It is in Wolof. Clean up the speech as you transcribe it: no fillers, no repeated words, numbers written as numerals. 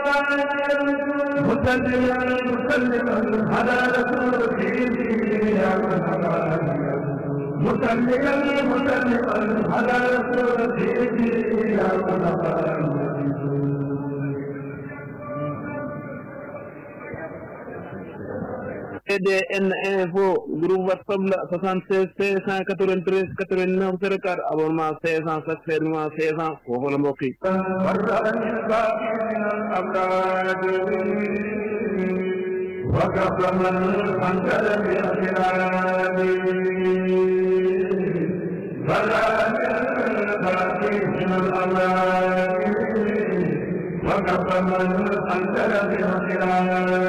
مسلما على رسوله يا مسلما على رسوله يا EDN Info groupe WhatsApp la 76 593 89 04 abonnement 500 chaque fermement 500 foofu la mbokk yi وكفر من أنزل بالخلال فلا يلقى من الأمان وكفر من أنزل بالخلال